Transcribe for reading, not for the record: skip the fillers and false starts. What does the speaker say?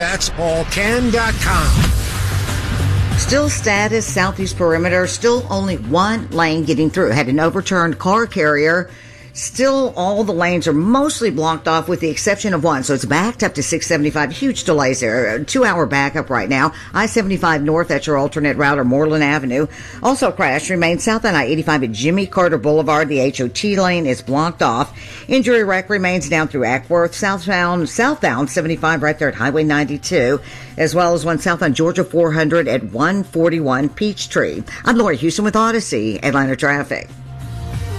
That's allcan.com. Still status, southeast perimeter, still only one lane getting through. Had an overturned car carrier. Still, all the lanes are mostly blocked off with the exception of one. So it's backed up to 675. Huge delays there. A 2-hour backup right now. I-75 north, that's your alternate route, or Moreland Avenue. Also a crash remains south on I-85 at Jimmy Carter Boulevard. The HOT lane is blocked off. Injury wreck remains down through Ackworth. Southbound 75 right there at Highway 92, as well as one south on Georgia 400 at 141 Peachtree. I'm Lori Houston with Odyssey, Atlanta Traffic.